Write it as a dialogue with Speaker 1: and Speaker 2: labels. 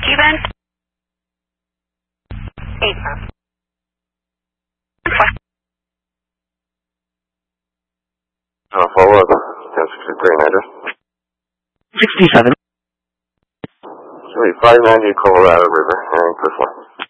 Speaker 1: Event 8.
Speaker 2: Follow up. 1063 address.
Speaker 3: 67.
Speaker 2: 590 Colorado River, and first one.